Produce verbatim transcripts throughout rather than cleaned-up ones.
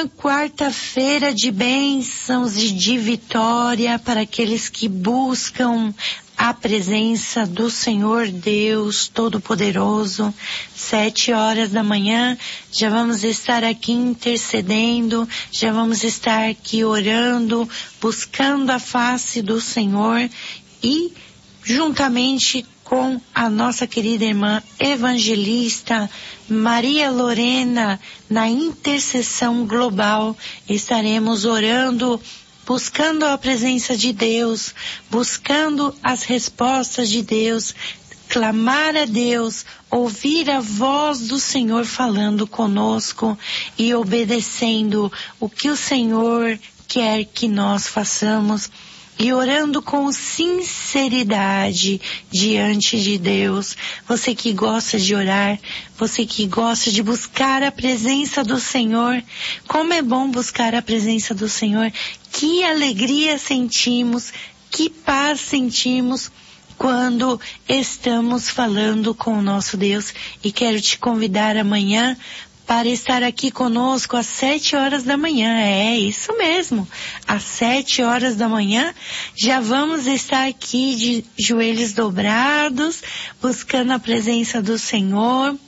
Uma quarta-feira de bênçãos e de vitória para aqueles que buscam a presença do Senhor Deus Todo-Poderoso. Sete horas da manhã, já vamos estar aqui intercedendo, já vamos estar aqui orando, buscando a face do Senhor e juntamente com a nossa querida irmã evangelista Maria Lorena, na intercessão global, estaremos orando, buscando a presença de Deus, buscando as respostas de Deus, clamar a Deus, ouvir a voz do Senhor falando conosco e obedecendo o que o Senhor quer que nós façamos. E orando com sinceridade diante de Deus. Você que gosta de orar, você que gosta de buscar a presença do Senhor, como é bom buscar a presença do Senhor, que alegria sentimos, que paz sentimos quando estamos falando com o nosso Deus. E quero te convidar amanhã para estar aqui conosco às sete horas da manhã. É isso mesmo, às sete horas da manhã já vamos estar aqui de joelhos dobrados, buscando a presença do Senhor,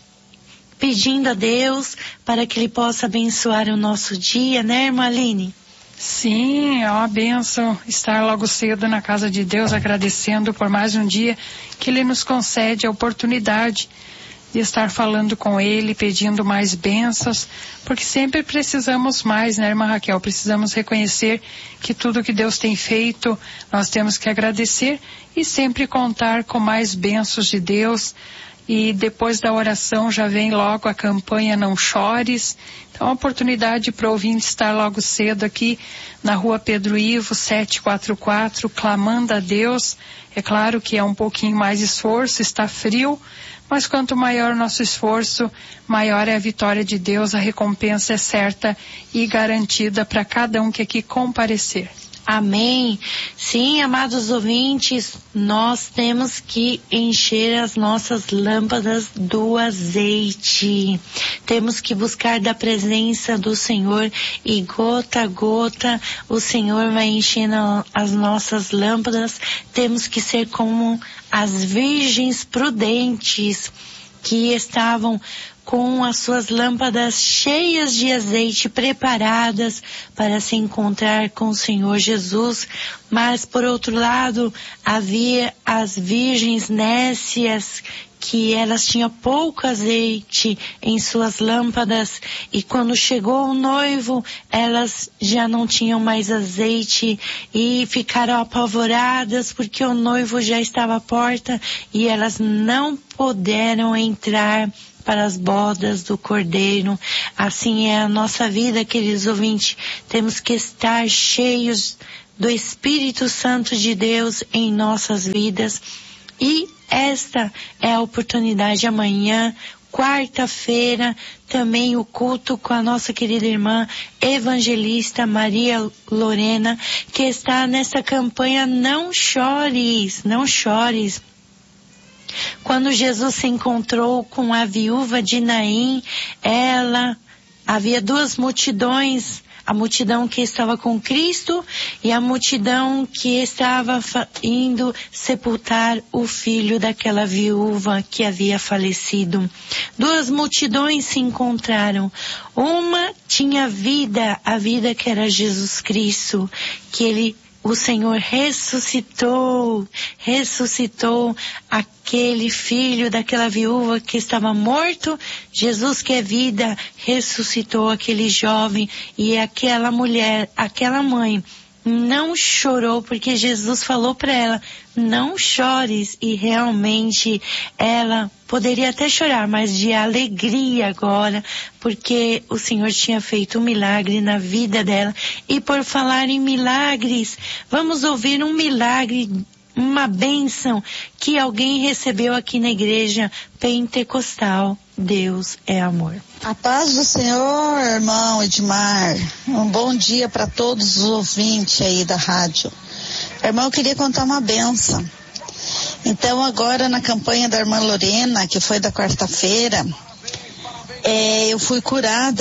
pedindo a Deus para que Ele possa abençoar o nosso dia, né, irmã Aline? Sim, é uma bênção estar logo cedo na casa de Deus, agradecendo por mais um dia que Ele nos concede a oportunidade de estar falando com Ele, pedindo mais bênçãos, porque sempre precisamos mais, né, irmã Raquel? Precisamos reconhecer que tudo que Deus tem feito, nós temos que agradecer e sempre contar com mais bênçãos de Deus. E depois da oração já vem logo a campanha Não Chores. Então, a oportunidade para o ouvinte estar logo cedo aqui na rua Pedro Ivo, setecentos e quarenta e quatro, clamando a Deus. É claro que é um pouquinho mais esforço, está frio, mas quanto maior o nosso esforço, maior é a vitória de Deus, a recompensa é certa e garantida para cada um que aqui comparecer. Amém. Sim, amados ouvintes, nós temos que encher as nossas lâmpadas do azeite. Temos que buscar da presença do Senhor e gota a gota o Senhor vai enchendo as nossas lâmpadas. Temos que ser como as virgens prudentes que estavam com as suas lâmpadas cheias de azeite, preparadas para se encontrar com o Senhor Jesus. Mas, por outro lado, havia as virgens nécias, que elas tinham pouco azeite em suas lâmpadas, e quando chegou o noivo, elas já não tinham mais azeite e ficaram apavoradas porque o noivo já estava à porta e elas não puderam entrar para as bodas do Cordeiro. Assim é a nossa vida, queridos ouvintes. Temos que estar cheios do Espírito Santo de Deus em nossas vidas. E esta é a oportunidade amanhã, quarta-feira, também o culto com a nossa querida irmã evangelista Maria Lorena, que está nessa campanha Não Chores, Não Chores. Quando Jesus se encontrou com a viúva de Naim, ela, havia duas multidões, a multidão que estava com Cristo e a multidão que estava indo sepultar o filho daquela viúva que havia falecido. Duas multidões se encontraram. Uma tinha vida, a vida que era Jesus Cristo, que ele o Senhor ressuscitou, ressuscitou aquele filho daquela viúva que estava morto. Jesus, que é vida, ressuscitou aquele jovem, e aquela mulher, aquela mãe, não chorou porque Jesus falou para ela, não chores, e realmente ela poderia até chorar, mas de alegria agora, porque o Senhor tinha feito um milagre na vida dela. E por falar em milagres, vamos ouvir um milagre, uma bênção que alguém recebeu aqui na igreja pentecostal. Deus é amor. A paz do Senhor, irmão Edmar. Um bom dia para todos os ouvintes aí da rádio. Irmão, eu queria contar uma bênção. Então, agora na campanha da irmã Lorena, que foi da quarta-feira, é, eu fui curada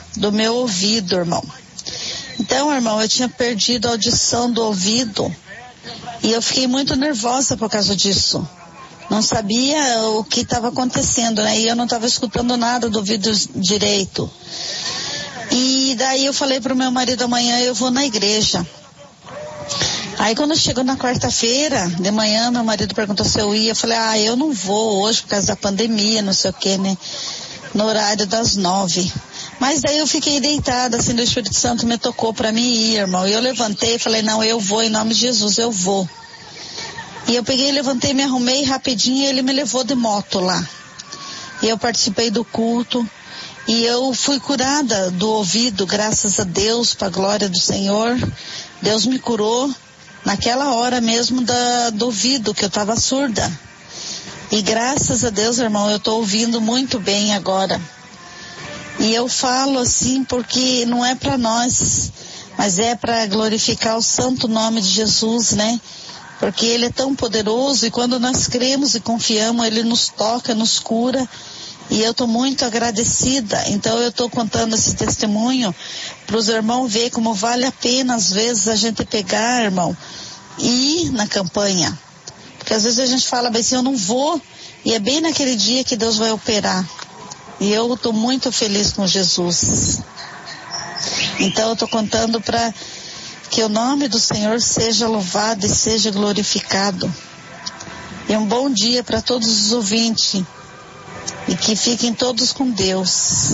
do meu ouvido, irmão. Então, irmão, eu tinha perdido a audição do ouvido e eu fiquei muito nervosa por causa disso. Não sabia o que estava acontecendo, né? E eu não estava escutando nada do ouvido direito. E daí eu falei pro meu marido, amanhã eu vou na igreja. Aí quando chegou na quarta-feira, de manhã, meu marido perguntou se eu ia. Eu falei, ah, eu não vou hoje por causa da pandemia, não sei o que, né? No horário das nove. Mas daí eu fiquei deitada, assim, o Espírito Santo me tocou para mim ir, irmão. E eu levantei e falei, não, eu vou, em nome de Jesus, eu vou. E eu peguei, levantei, me arrumei rapidinho e ele me levou de moto lá. E eu participei do culto. E eu fui curada do ouvido, graças a Deus, para a glória do Senhor. Deus me curou naquela hora mesmo da, do ouvido, que eu estava surda. E graças a Deus, irmão, eu estou ouvindo muito bem agora. E eu falo assim porque não é para nós, mas é para glorificar o santo nome de Jesus, né? Porque Ele é tão poderoso e quando nós cremos e confiamos, Ele nos toca, nos cura. E eu estou muito agradecida. Então eu estou contando esse testemunho para os irmãos ver como vale a pena às vezes a gente pegar, irmão, e ir na campanha. Porque às vezes a gente fala bem assim, eu não vou, e é bem naquele dia que Deus vai operar. E eu estou muito feliz com Jesus. Então eu estou contando para que o nome do Senhor seja louvado e seja glorificado. E um bom dia para todos os ouvintes. E que fiquem todos com Deus.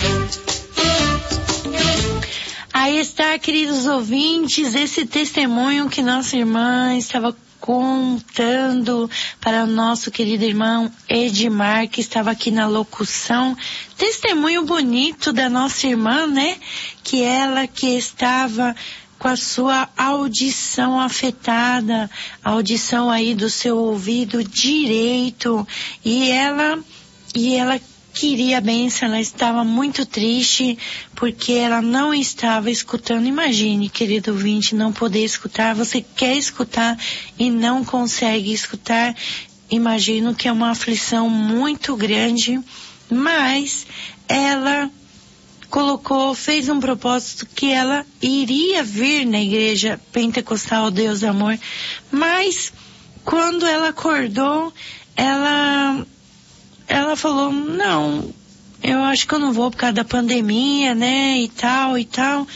Aí está, queridos ouvintes, esse testemunho que nossa irmã estava contando para o nosso querido irmão Edmar, que estava aqui na locução. Testemunho bonito da nossa irmã, né? Que ela que estava com a sua audição afetada, a audição aí do seu ouvido direito, e ela... E ela queria a bênção, ela estava muito triste porque ela não estava escutando. Imagine, querido ouvinte, não poder escutar. Você quer escutar e não consegue escutar. Imagino que é uma aflição muito grande, mas ela colocou, fez um propósito que ela iria vir na igreja pentecostal Deus do Amor. Mas quando ela acordou, ela... Ela falou, não, eu acho que eu não vou por causa da pandemia, né, e tal, e tal.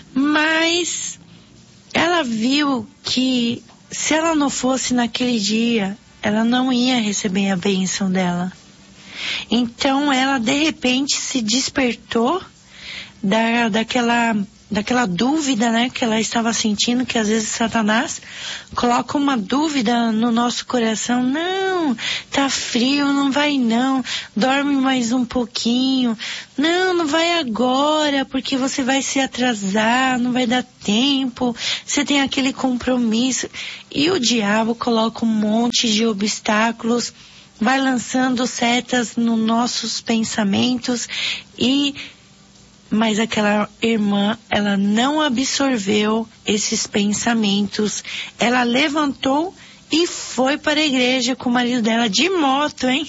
Mas ela viu que se ela não fosse naquele dia, ela não ia receber a bênção dela. Então ela, de repente, se despertou da, daquela... daquela dúvida, né, que ela estava sentindo, que às vezes Satanás coloca uma dúvida no nosso coração. Não, tá frio, não vai não, dorme mais um pouquinho. Não, não vai agora, porque você vai se atrasar, não vai dar tempo, você tem aquele compromisso. E o diabo coloca um monte de obstáculos, vai lançando setas nos nossos pensamentos e... Mas aquela irmã, ela não absorveu esses pensamentos. Ela levantou e foi para a igreja com o marido dela de moto, hein?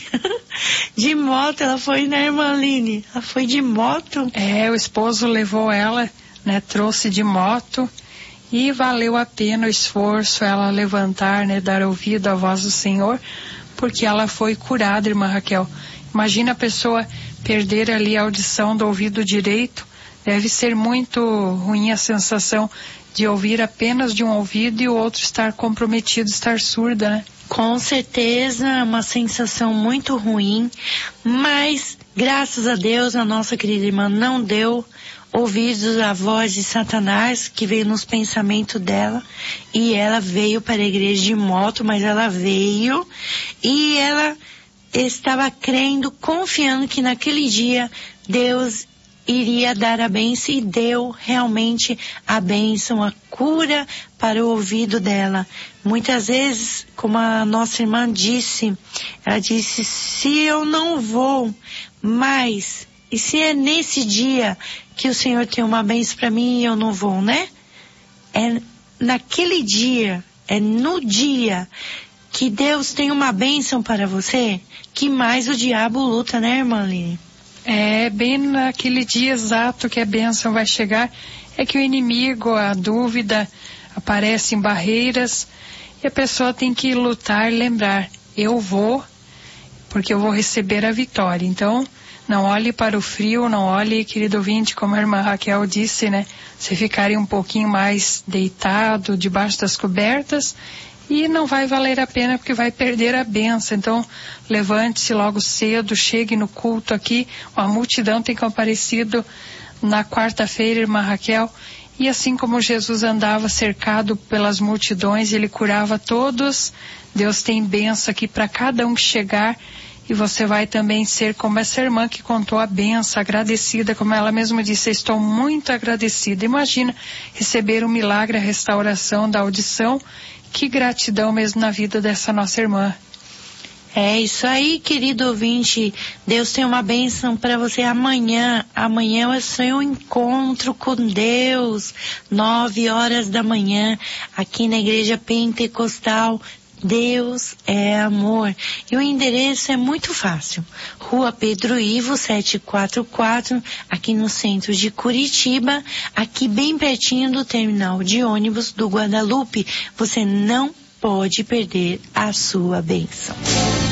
De moto, ela foi, né, irmã Aline? Ela foi de moto. É, o esposo levou ela, né, trouxe de moto e valeu a pena o esforço, ela levantar, né, dar ouvido à voz do Senhor, porque ela foi curada, irmã Raquel. Imagina a pessoa perder ali a audição do ouvido direito. Deve ser muito ruim a sensação de ouvir apenas de um ouvido e o outro estar comprometido, estar surda, né? Com certeza, uma sensação muito ruim, mas graças a Deus a nossa querida irmã não deu ouvidos à voz de Satanás que veio nos pensamentos dela, e ela veio para a igreja de moto, mas ela veio e ela estava crendo, confiando que naquele dia Deus iria dar a bênção, e deu realmente a bênção, a cura para o ouvido dela. Muitas vezes, como a nossa irmã disse, ela disse, se eu não vou mais, e se é nesse dia que o Senhor tem uma bênção para mim e eu não vou, né? É naquele dia, é no dia que Deus tem uma bênção para você, que mais o diabo luta, né, irmã Aline? É, bem naquele dia exato que a bênção vai chegar, é que o inimigo, a dúvida, aparecem barreiras e a pessoa tem que lutar, lembrar, eu vou, porque eu vou receber a vitória. Então, não olhe para o frio, não olhe, querido ouvinte, como a irmã Raquel disse, né? Você ficaria um pouquinho mais deitado, debaixo das cobertas, e não vai valer a pena porque vai perder a bênção. Então, levante-se logo cedo, chegue no culto aqui. A multidão tem comparecido na quarta-feira, irmã Raquel, e assim como Jesus andava cercado pelas multidões, ele curava todos. Deus tem bênção aqui para cada um que chegar, e você vai também ser como essa irmã que contou a bênção, agradecida, como ela mesma disse, estou muito agradecida. Imagina receber o milagre, a restauração da audição. Que gratidão mesmo na vida dessa nossa irmã. É isso aí, querido ouvinte. Deus tem uma bênção para você amanhã. Amanhã vai ser um encontro com Deus. Nove horas da manhã, aqui na Igreja Pentecostal. Deus é amor. E o endereço é muito fácil. Rua Pedro Ivo, setecentos e quarenta e quatro, aqui no centro de Curitiba, aqui bem pertinho do terminal de ônibus do Guadalupe. Você não pode perder a sua bênção.